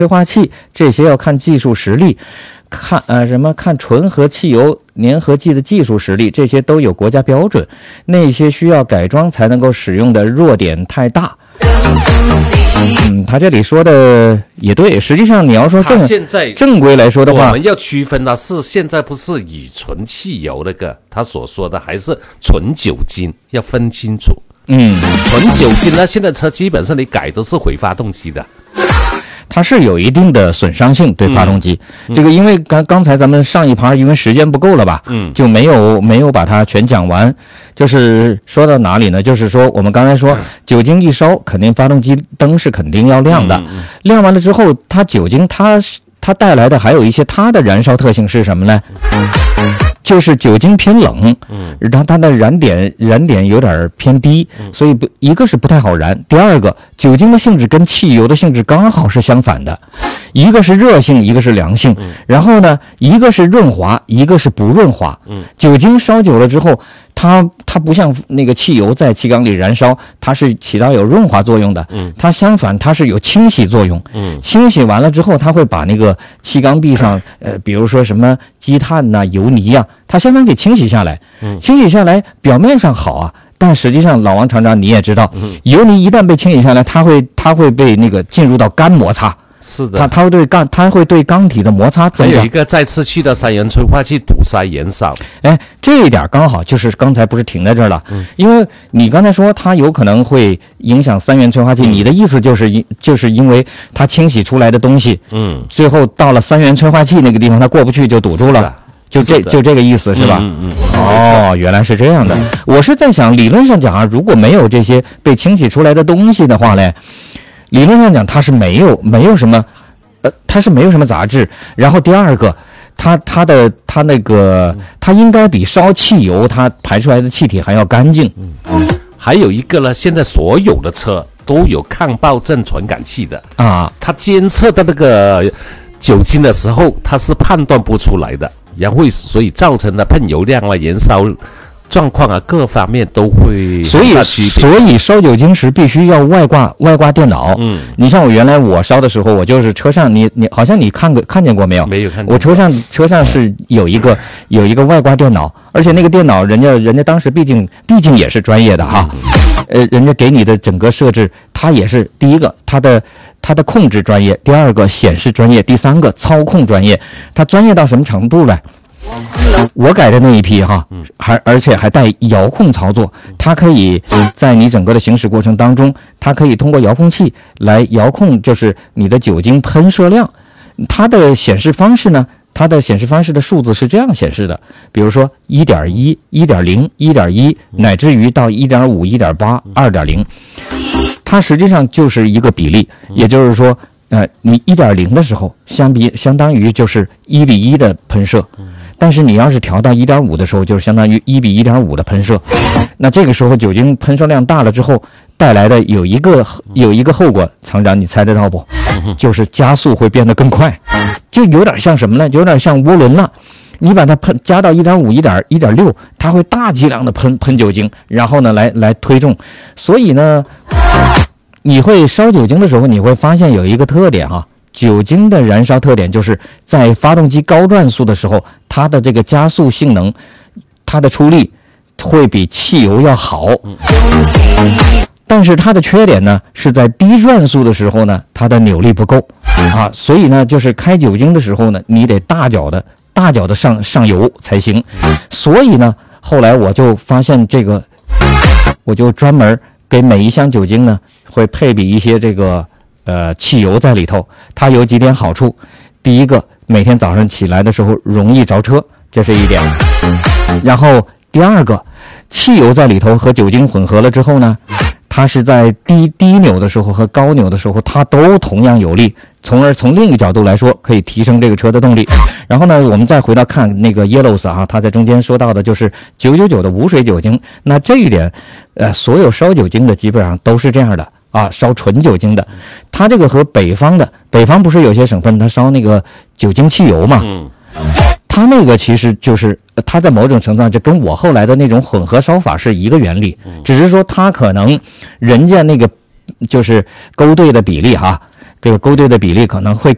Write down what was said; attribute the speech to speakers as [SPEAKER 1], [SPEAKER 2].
[SPEAKER 1] 催化器，这些要看技术实力，看看纯和汽油粘合剂的技术实力，这些都有国家标准。那些需要改装才能够使用的弱点太大。他这里说的也对，实际上你要说正规来说的话，
[SPEAKER 2] 我们要区分的是现在不是乙醇汽油那个，他所说的还是纯酒精，要分清楚。纯酒精呢，现在车基本上你改都是回发动机的。
[SPEAKER 1] 它是有一定的损伤性对发动机，这个因为刚才咱们上一盘因为时间不够了吧，就没有把它全讲完。就是说到哪里呢？就是说我们刚才说酒精一烧，肯定发动机灯是肯定要亮的，亮完了之后，它酒精它带来的还有一些它的燃烧特性是什么呢？就是酒精偏冷，然后它的燃点有点偏低，所以一个是不太好燃，第二个酒精的性质跟汽油的性质刚好是相反的，一个是热性，一个是凉性，然后呢，一个是润滑，一个是不润滑。酒精烧久了之后，它不像那个汽油在气缸里燃烧，它是起到有润滑作用的，它相反它是有清洗作用。清洗完了之后，它会把那个气缸壁上比如说什么积碳呐、油泥啊，它相当给清洗下来。清洗下来表面上好啊，但实际上老王厂长你也知道，油泥一旦被清洗下来，它会被那个进入到干摩擦。
[SPEAKER 2] 是的，
[SPEAKER 1] 它会对缸体的摩擦增加。
[SPEAKER 2] 还有一个再次去的三元催化器堵塞燃烧。
[SPEAKER 1] 这一点刚好就是刚才不是停在这儿了，因为你刚才说它有可能会影响三元催化器，你的意思就是因为它清洗出来的东西，最后到了三元催化器那个地方它过不去就堵住了。就这个意思是吧？原来是这样的。我是在想，理论上讲啊，如果没有这些被清洗出来的东西的话呢，理论上讲它是没有什么，它是没有什么杂质。然后第二个，它应该比烧汽油它排出来的气体还要干净。
[SPEAKER 2] 还有一个呢，现在所有的车都有抗爆震传感器的啊，它监测的那个酒精的时候，它是判断不出来的，然后所以造成的喷油量啊、燃烧状况啊，各方面都会
[SPEAKER 1] 所以烧酒精时必须要外挂电脑。你像我烧的时候，我就是车上你好像你看见过没有？
[SPEAKER 2] 没有看见。
[SPEAKER 1] 我车上是有一个外挂电脑，而且那个电脑人家当时毕竟也是专业的哈，人家给你的整个设置，它也是第一个它的控制专业，第二个显示专业，第三个操控专业。它专业到什么程度呢？我改的那一批哈，而且还带遥控操作，它可以在你整个的行驶过程当中，它可以通过遥控器来遥控，就是你的酒精喷射量。它的显示方式呢，它的显示方式的数字是这样显示的，比如说 1.1、1.0、1.1，乃至于到 1.5、1.8、2.0，它实际上就是一个比例，也就是说你 1.0 的时候相当于就是1:1的喷射，但是你要是调到 1.5 的时候，就是相当于1:1.5的喷射。那这个时候酒精喷射量大了之后带来的有一个后果，厂长你猜得到不？就是加速会变得更快，就有点像什么呢？有点像涡轮了。你把它加到 1.5、1.6，它会大剂量的喷酒精，然后呢来推重。所以呢，你会烧酒精的时候，你会发现有一个特点啊，酒精的燃烧特点就是在发动机高转速的时候，它的这个加速性能，它的出力会比汽油要好。但是它的缺点呢，是在低转速的时候呢，它的扭力不够啊，所以呢，就是开酒精的时候呢，你得大脚的上油才行。所以呢，后来我就发现这个，我就专门给每一箱酒精呢，会配比一些这个汽油在里头。它有几点好处，第一个，每天早上起来的时候容易着车，这是一点。然后第二个，汽油在里头和酒精混合了之后呢，它是在低扭的时候和高扭的时候，它都同样有力，从而从另一个角度来说，可以提升这个车的动力。然后呢，我们再回到看那个 Yellows 啊，它在中间说到的就是999的无水酒精。那这一点，所有烧酒精的基本上都是这样的啊，烧纯酒精的。它这个和北方不是有些省份它烧那个酒精汽油嘛？它那个其实就是它在某种程度上就跟我后来的那种混合烧法是一个原理，只是说它可能人家那个就是勾兑的比例哈，这个勾兑的比例可能会